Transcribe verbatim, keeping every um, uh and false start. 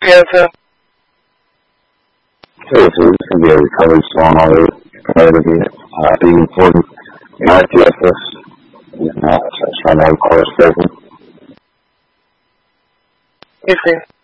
confianza. Sí, sí, this can be a recovery song already. Comparatively, uh, being important in our T F S, you know, trying to have a conversation. You see.